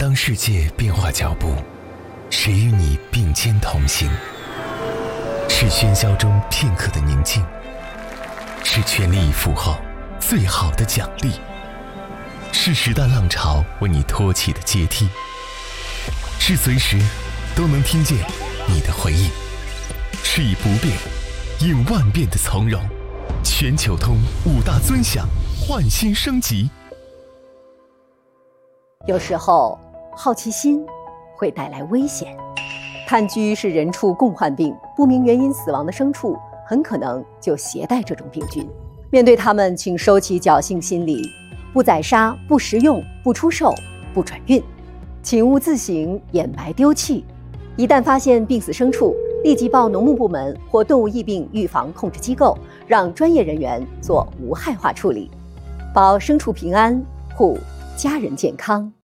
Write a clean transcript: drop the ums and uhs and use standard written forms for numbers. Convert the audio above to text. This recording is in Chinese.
当世界变化脚步，谁与你并肩同行？是喧嚣中片刻的宁静，是全力以赴后最好的奖励，是时代浪潮为你托起的阶梯，是随时都能听见你的回应，是以不变应万变的从容。全球通5大尊享，焕新升级。 有时候好奇心会带来危险，炭疽是人畜共患病，不明原因死亡的牲畜很可能就携带这种病菌。面对它们，请收起侥幸心理，不宰杀，不食用，不出售，不转运，请勿自行掩埋丢弃。一旦发现病死牲畜，立即报农牧部门或动物疫病预防控制机构，让专业人员做无害化处理，保牲畜平安，护家人健康。